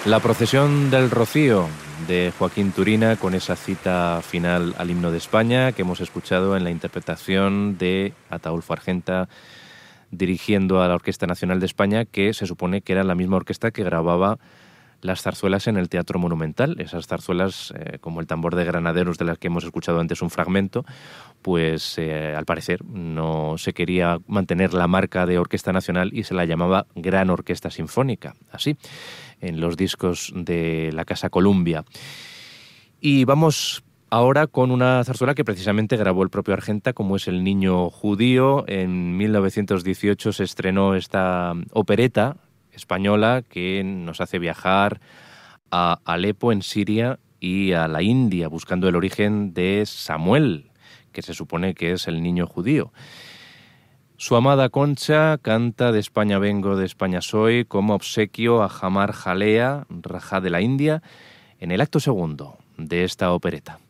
La procesión del Rocío de Joaquín Turina, con esa cita final al himno de España que hemos escuchado en la interpretación de Ataúlfo Argenta dirigiendo a la Orquesta Nacional de España, que se supone que era la misma orquesta que grababa las zarzuelas en el Teatro Monumental. Esas zarzuelas, como el Tambor de Granaderos, de las que hemos escuchado antes un fragmento, pues al parecer no se quería mantener la marca de Orquesta Nacional y se la llamaba Gran Orquesta Sinfónica, así, en los discos de la Casa Columbia. Y vamos ahora con una zarzuela que precisamente grabó el propio Argenta, como es El Niño Judío. En 1918 se estrenó esta opereta española que nos hace viajar a Alepo, en Siria, y a la India, buscando el origen de Samuel, que se supone que es el niño judío. Su amada Concha canta De España vengo, de España soy, como obsequio a Jamar Jalea, Rajá de la India, en el acto segundo de esta opereta.